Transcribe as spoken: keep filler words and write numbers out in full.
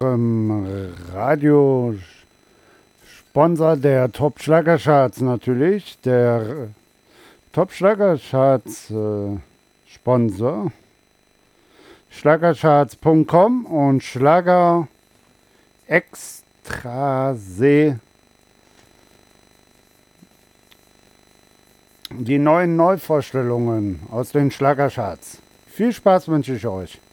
unserem Radiosponsor der Top Schlagercharts natürlich. Der Top Schlagercharts äh, Sponsor. Schlagercharts Punkt com und Schlager Extrasee. Die neuen Neuvorstellungen aus den Schlagercharts. Viel Spaß wünsche ich euch.